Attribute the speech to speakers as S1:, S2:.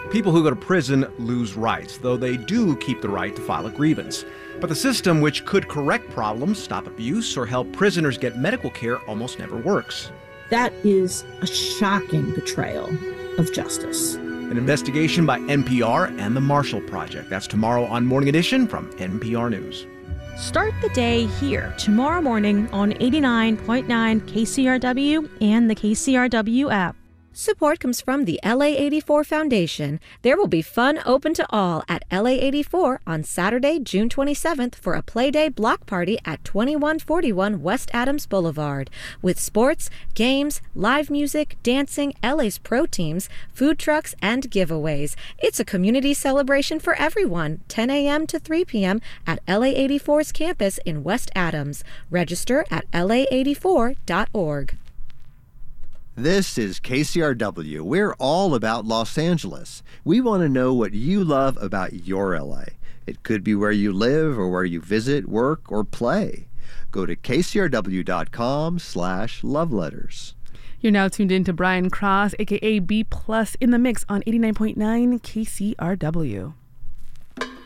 S1: People who go to prison lose rights, though they do keep the right to file a grievance. But the system, which could correct problems, stop abuse, or help prisoners get medical care, almost never works.
S2: That is a shocking betrayal of justice.
S1: An investigation by NPR and the Marshall Project. That's tomorrow on Morning Edition from NPR News.
S3: Start the day here tomorrow morning on 89.9 KCRW and the KCRW app.
S4: Support comes from the LA84 Foundation. There will be fun open to all at LA84 on Saturday, June 27th for a Playday block party at 2141 West Adams Boulevard. With sports, games, live music, dancing, LA's pro teams, food trucks, and giveaways. It's a community celebration for everyone, 10 a.m. to 3 p.m. at LA84's campus in West Adams. Register at la84.org.
S5: This is KCRW. We're all about Los Angeles. We want to know what you love about your LA. It could be where you live or where you visit, work, or play. Go to kcrw.com/loveletters.
S6: You're now tuned in to Brian Cross, a.k.a. B+, in the Mix on 89.9 KCRW.